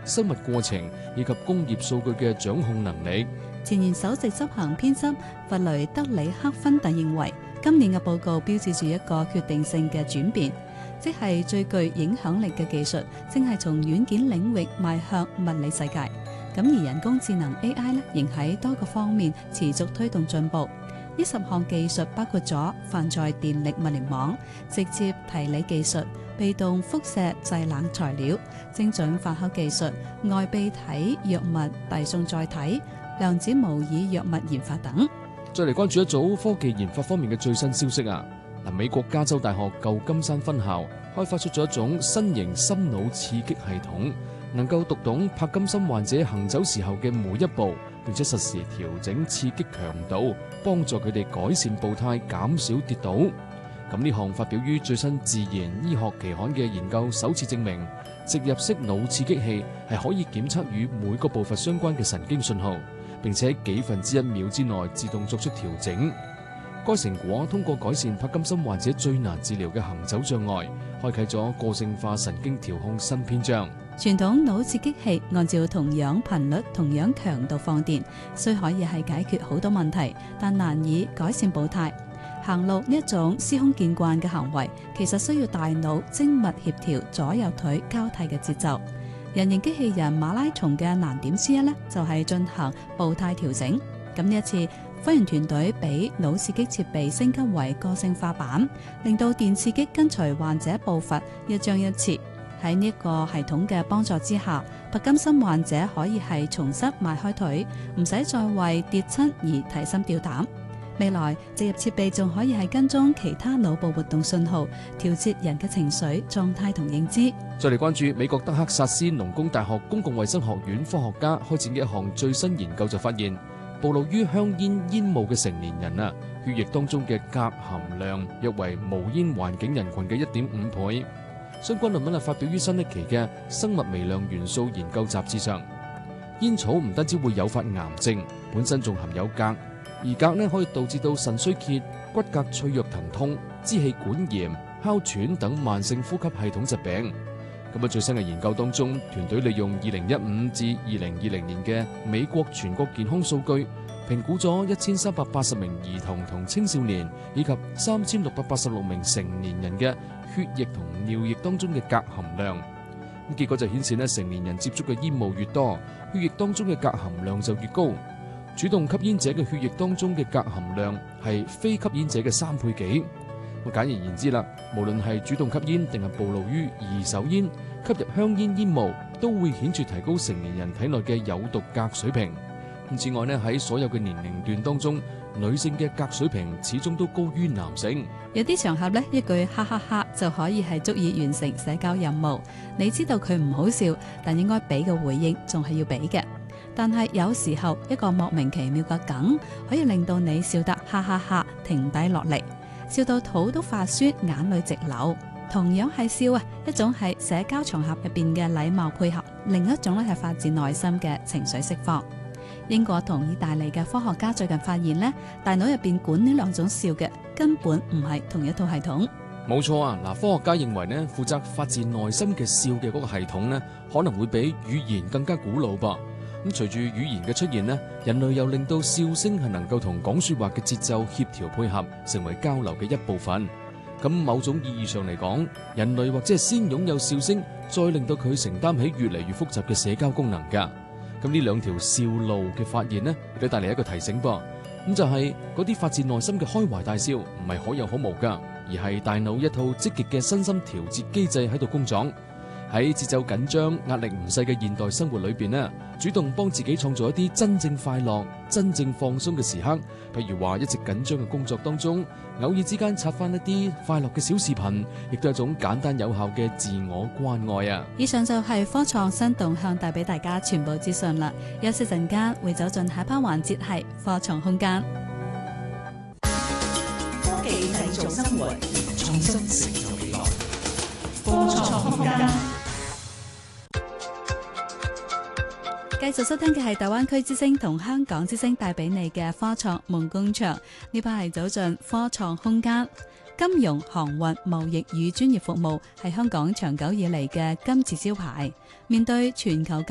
生物過程以及工業數據嘅掌控能力。 前年首席執行編輯弗雷德里克芬特認為，今年嘅報告標誌住一個決定性嘅轉變，即係最具影響力嘅技術正係從軟件領域邁向物理世界。咁而人工智能 AI 仍喺多個方面持續推動進步。呢10項技術包括咗泛在電力物聯網、直接提理技術、被動輻射製冷材料、精準發酵技術、外泌體藥物遞送載體、量子模擬藥物研發等。 再嚟關注一組科技研發方面嘅最新消息啊！美國加州大學舊金山分校開發出咗一種新型心腦刺激系統，能夠讀懂帕金森患者行走時候嘅每一步，並且實時調整刺激強度，幫助佢哋改善步態，減少跌倒。咁呢項發表於最新《自然醫學期刊》嘅研究，首次證明植入式腦刺激器係可以檢測與每個步伐相關嘅神經信號，並且喺幾分之一秒之內自動作出調整。該成果通過改善帕金森患者最難治療嘅行走障礙，開啟咗個性化神經調控新篇章。 傳統腦刺激器按照同樣頻率、同樣強度放電，雖可以係解決好多問題，但難以改善步態。行路呢一種司空見慣嘅行為，其實需要大腦精密協調左右腿交替嘅節奏。人形機器人馬拉松嘅難點之一呢，就係進行步態調整。咁呢一次，科研團隊俾腦刺激設備升級為個性化版，令到電刺激跟隨患者步伐一張一弛。喺呢個系統嘅幫助之下，帕金森患者可以係重新邁開腿，唔使再為跌親而提心吊膽。未來植入設備仲可以係跟蹤其他腦部活動信號，調節人嘅情緒狀態同認知。 再嚟關注美國德克薩斯農工大學公共衛生學院科學家開展嘅一項最新研究就發現，暴露於香煙煙霧嘅成年人啊，血液當中嘅鎘含量約為無煙環境人群嘅 1.5 倍。相關論文發表於新一期嘅《生物微量元素研究雜誌》上。煙草唔單止會誘發癌症，本身仲含有鎘，而鎘可以導致到腎衰竭、骨骼脆弱疼痛、支氣管炎、哮喘等慢性呼吸系統疾病。咁最新嘅研究當中，團隊利用2015至2020年嘅美國全國健康數據，評估咗1380名兒童同青少年以及3686名成年人嘅血液同尿液當中嘅鎘含量。咁結果就顯示成年人接觸嘅煙霧越多，血液當中嘅鎘含量就越高。主動吸煙者嘅血液當中嘅鎘含量係非吸煙者嘅3倍幾。簡而言之啦，無論係主動吸煙定係暴露於二手煙，吸入香煙煙霧都會顯著提高成年人體內嘅有毒鎘水平。此外喺所有嘅年齡段當中，女性嘅鎘水平始終都高於男性。 有啲場合一句哈哈哈就可以係足以完成社交任務。你知道佢唔好笑，但應該俾嘅回應仲係要俾嘅。但係有時候一個莫名其妙嘅梗可以令到你笑得哈哈哈停低落嚟，笑到肚都發酸，眼淚直流。同樣係笑一種係社交場合入邊嘅禮貌配合，另一種係發自內心嘅情緒釋放。英國同意大利嘅科學家最近發現大腦入邊管呢兩種笑嘅根本唔係同一套系統。 冇錯啊！科學家認為負責發自內心嘅笑嘅嗰個系統可能會比語言更加古老噃。咁隨住語言嘅出現人類又令到笑聲係能夠同講說話嘅節奏協調配合，成為交流嘅一部分。咁某種意義上嚟講，人類或者係先擁有笑聲，再令到佢承擔起越嚟越複雜嘅社交功能噶。咁呢兩條笑路嘅發現亦都帶嚟一個提醒噃。咁就係嗰啲發自內心嘅開懷大笑，唔係可有可無噶，而係大腦一套積極嘅身心調節機制喺度工作。喺節奏緊張、壓力唔細嘅現代生活裏邊主動幫自己創造一啲真正快樂、真正放鬆嘅時刻。譬如話一直緊張嘅工作當中，偶爾之間刷翻一啲快樂嘅小視頻，亦都係一種簡單有效嘅自我關愛啊！ 以上就係科創新動向帶俾大家全部資訊啦。休息陣間會走進下一 part 環節係科創空間。 科技製造生活，創新成就未來。科創空間。 繼續收聽嘅係大灣區之聲同香港之聲帶俾你嘅科創夢工場，呢 part 係走進科創空間。金融、航運、貿易與專業服務係香港長久以嚟嘅金字招牌。面對全球